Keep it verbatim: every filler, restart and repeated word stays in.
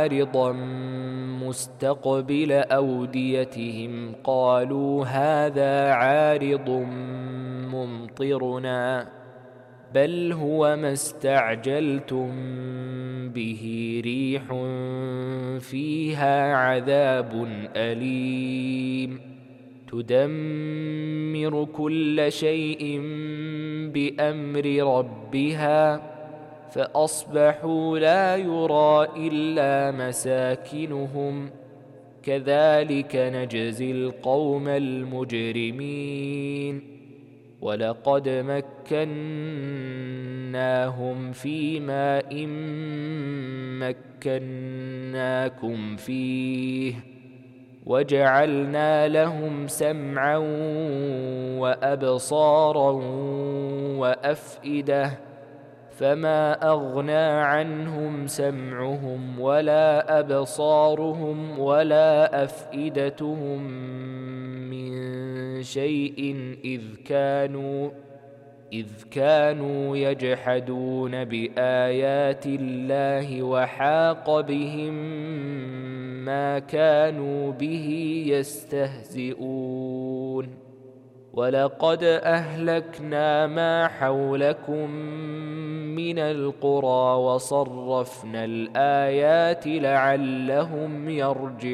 عارضا مستقبل أوديتهم قالوا هذا عارض ممطرنا بل هو ما استعجلتم به ريح فيها عذاب أليم تدمر كل شيء بأمر ربها فأصبحوا لا يرى إلا مساكنهم كذلك نجزي القوم المجرمين ولقد مكناهم في ماء مكناكم فيه وجعلنا لهم سمعا وأبصارا وأفئدة فما أغنى عنهم سمعهم ولا أبصارهم ولا أفئدتهم من شيء إذ كانوا إذ كانوا يجحدون بآيات الله وحاق بهم ما كانوا به يستهزئون ولقد أهلكنا ما حولكم من القرى وصرفنا الآيات لعلهم يرجعون